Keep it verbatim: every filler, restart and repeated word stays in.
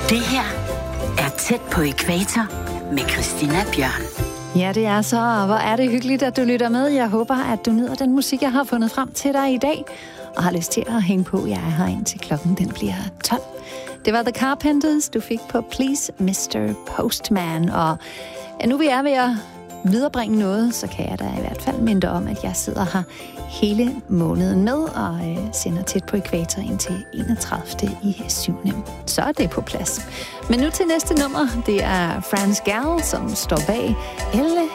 Det her er Tæt på ækvator med Christina Bjørn. Ja, det er så. Og hvor er det hyggeligt, at du lytter med. Jeg håber, at du nyder den musik, jeg har fundet frem til dig i dag, og har lyst til at hænge på. Jeg er her indtil klokken den bliver tolv. Det var The Carpenters, du fik på Please mister Postman. Og ja, nu vi er ved at viderebringe noget, så kan jeg da i hvert fald minde om, at jeg sidder her hele måneden med og øh, sender Tæt på ækvator ind til enogtredivte i syvende Så er det på plads. Men nu til næste nummer. Det er Franz Gall, som står bag Elle